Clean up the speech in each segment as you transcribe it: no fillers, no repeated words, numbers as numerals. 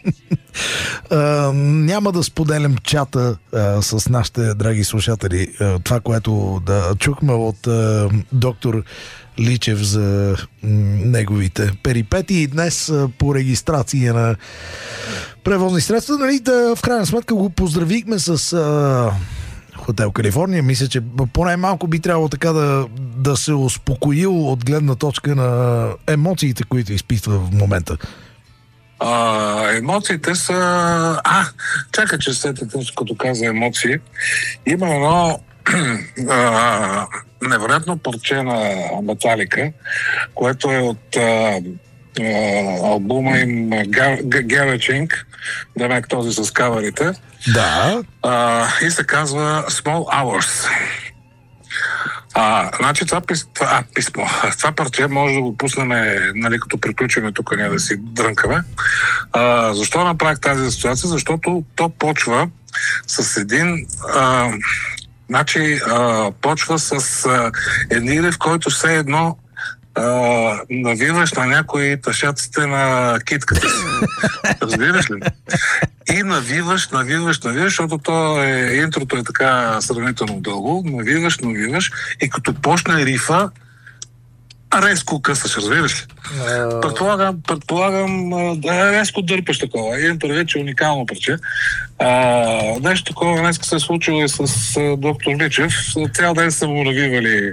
Няма да споделям чата с нашите драги слушатели. Това, което чухме от доктор Личев за неговите перипетии днес по регистрация на превозни средства. Нали, в крайна сметка го поздравихме с Хотел Калифорния. Мисля, че поне малко би трябвало така да се успокоил от гледна точка на емоциите, които изпитва в момента. Емоциите са... чакай, че след като каза емоции. Има едно невероятно парче на Металика, което е от албума им Garage Inc., демек този с каварите. Да. И се казва Small Hours. Значи това писмо, това парче може да го пуснем, нали, като приключиме тук, ние да си дрънкаме. Защо направих тази ситуация? Защото то почва с един... почва с едни, в който все едно навиваш на някои тъшаците на китката си. Разбираш ли? И навиваш, защото интрото е така сравнително дълго. Навиваш и като почне рифа, резко късаш, разбираш ли? Предполагам, резко дърпаш такова. Имам предвид, че уникално парче. Нещо такова днес се е случило и с доктор Личев. Цял ден са му навивали.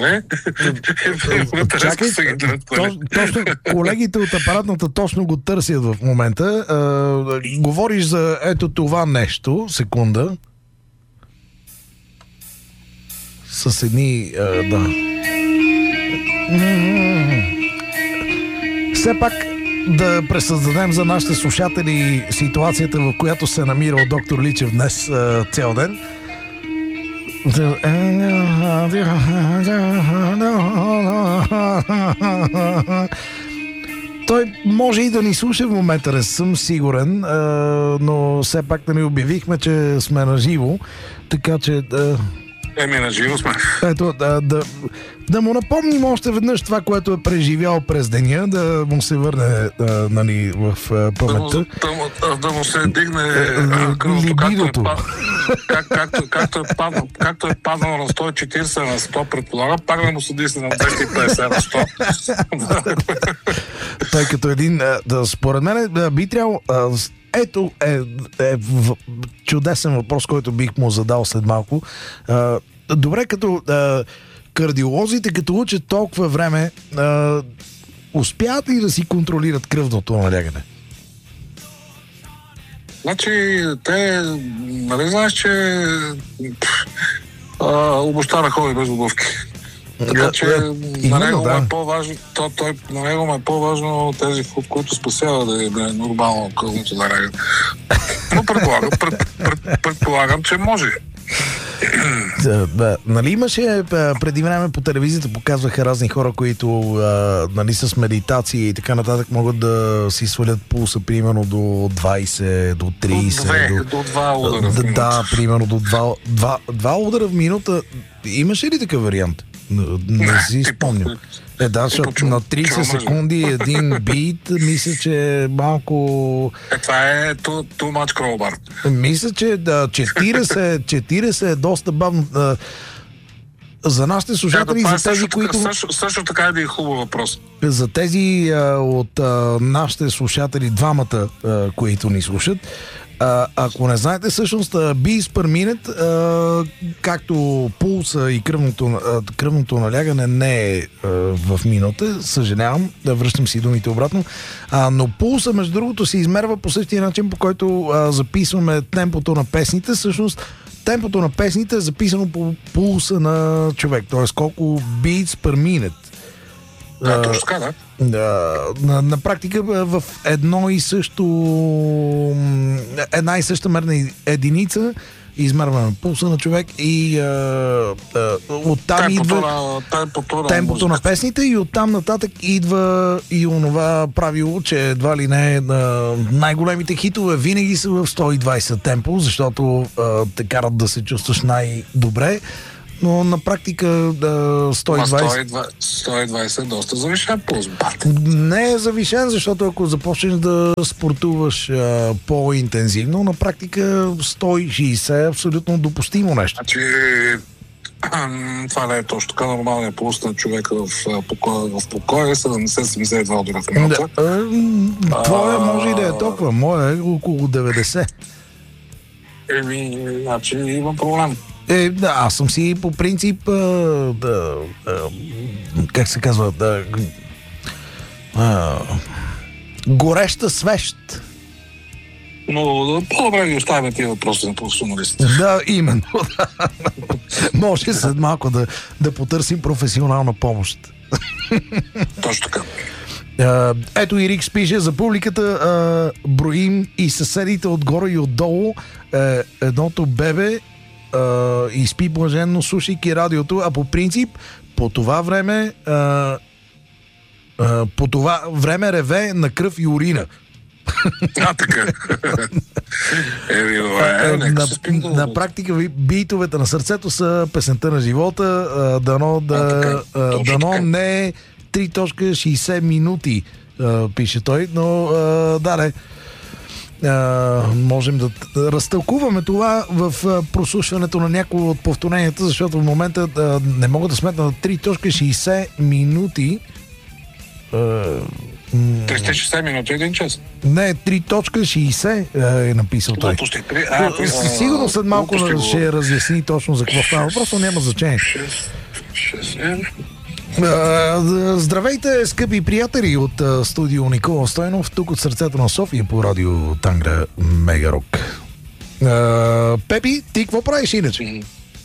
Чакай, точно колегите от апаратната точно го търсят в момента. Говориш за ето това нещо. Секунда. С едни... да. Все пак да пресъздадем за нашите слушатели ситуацията, в която се намира доктор Личев днес цял ден. Той може и да ни слуша в момента, не съм сигурен, но все пак да ни обявихме, че сме на живо, така че... на живо сме. Ето, да му напомним още веднъж това, което е преживял през деня, да му се върне нали, в паметта. Да му се дигне кръвото, както е паднало на 140 на 100, предполага, пак да му се дигне на 250 на 100. Той като един, според мен би трябвало... Ето е чудесен въпрос, който бих му задал след малко. Добре, като кардиолозите, като учат толкова време, успяват ли да си контролират кръвното налягане? Значи, те, нали знаеш, че обощара ходи без обувки. Така че на него е по-важно, на него е по-важно тези, които спасява да е нормално кръвното налягане. Но предполагам, че може. Нали имаше преди време по телевизията, показваха разни хора, които нали, с медитации и така нататък могат да си свалят пулса примерно до 20, до 30. До 2 удара в минута. Да, примерно до 2 удара в минута. Имаше ли такъв вариант? Не си спомням. Защото на 30 секунди един бит, мисля, че малко... Това е too much crowbar. Мисля, че 40 е доста бавно. За нашите слушатели, за тези, които... Също така е да е хубав въпрос. За тези от нашите слушатели, двамата, които ни слушат, ако не знаете, всъщност beats per minute, както пулса и кръвното налягане не е в минута, съжалявам, да връщам си думите обратно, но пулса, между другото, се измерва по същия начин, по който записваме темпото на песните. Всъщност, темпото на песните е записано по пулса на човек, т.е. колко beats per minute. Точно така, да. На практика в една и съща мерна единица измерваме пулса на човек и оттам идва темпото на песните и оттам нататък идва и онова правило, че едва ли не най-големите хитове винаги са в 120 темпо, защото те карат да се чувстваш най-добре. но на практика 120... 120 е доста завишен пулс, бат. Не е завишен, защото ако започнеш да спортуваш по-интензивно, на практика 160 е абсолютно допустимо нещо. Значи, това не е точно така. Нормалният пулс на човека в покоя е 70-72 удара в минута. Твоя може и да е толкова, моя е около 90. Значи има проблем. Да, аз съм си по принцип как се казва, гореща свещ. Но по-добре ги оставяме тия въпроси на професионалистите. Да, именно. Може след малко да потърсим професионална помощ. Точно така. Ето и Рикс пише за публиката, броим и съседите отгоре и отдолу, едното бебе изпи блаженно, слушайки радиото, а по принцип по това време реве на кръв и урина. Така. На практика битовете на сърцето са песента на живота, дано не е 3.60 минути, пише той, но можем да разтълкуваме това в прослушването на някои от повторенията, защото в момента не мога да сметна на 3.60 минути. 360 минути, 1 час. Не, 3.60 е написал той. Сигурно след малко ще разясни точно за какво става. Просто няма значение. Здравейте, скъпи приятели от студио Никола Стойнов, тук от сърцето на София по радио Тангра Мегарок. Пепи, ти какво правиш иначе?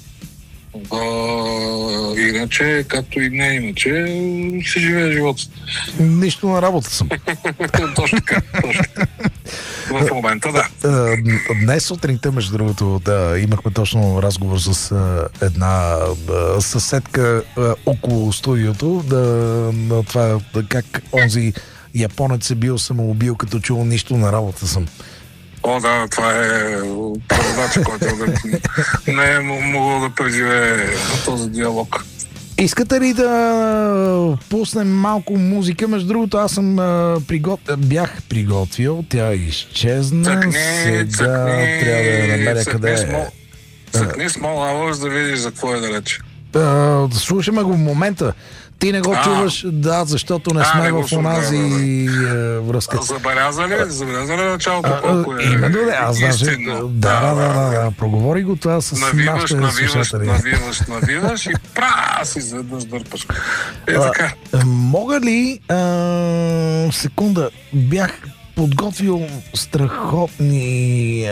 Иначе, както и не иначе, си живее живота. Нищо на работа съм. Точно така. В момента, да. Днес сутринта, между другото, имахме точно разговор с една съседка около студиото, на това как онзи японец е бил самоубил, като чул нищо на работа съм. Да, това е преводач, който не е могъл да преживее този диалог. Искате ли да пуснем малко музика? Между другото, аз съм бях приготвил, тя изчезна. Сега трябва да я намеря къде е. Цъкни Small Hours да видиш за какво е да рече. Слушаме го в момента. Ти не го чуваш, защото не сме в онази връзка. Забеляза ли началото колко е? Именно, аз даже... Да, проговори го това с нашите слушатели. Навиваш и прас изведнъж дърпаш. Така. Мога ли... секунда, бях подготвил страхотни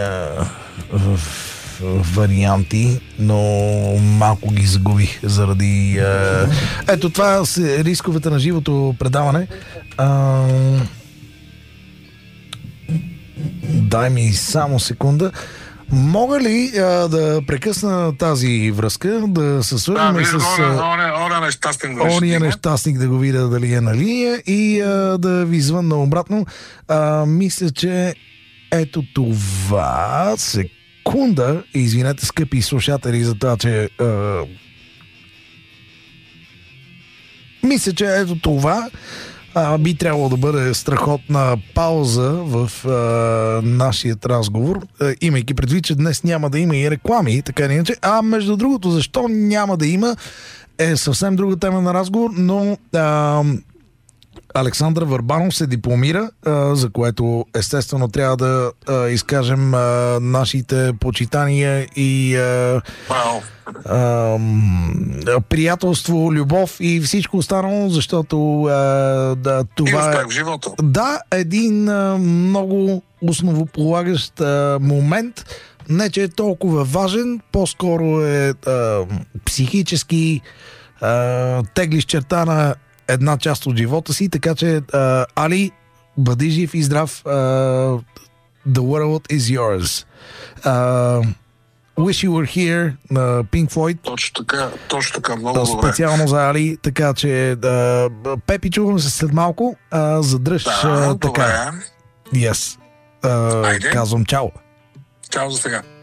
варианти, но малко ги загубих заради... Ето това са рисковете на живото предаване. Дай ми само секунда. Мога ли да прекъсна тази връзка, да се свържем с ония нещастник да го видя дали е на линия и да ви звънна обратно. Мисля, че ето това... Секунда, извинете, скъпи слушатели, за това, че мисля, че ето това би трябвало да бъде страхотна пауза в нашия разговор, имайки предвид, че днес няма да има и реклами, така или иначе. Между другото, защо няма да има, е съвсем друга тема на разговор, но Александър Върбанов се дипломира, за което естествено трябва да изкажем нашите почитания и приятелство, любов и всичко останало, защото това е един много основополагащ момент. Не, че е толкова важен, по-скоро е психически теглиш черта на една част от живота си, така че Али, бъди жив и здрав. The world is yours. Wish You Were Here на Pink Floyd. Точно така, много добре. Специално за Али, така че Пепи, чуваме се след малко. Задръж така. Добре. Yes. Казвам чао. Чао за сега.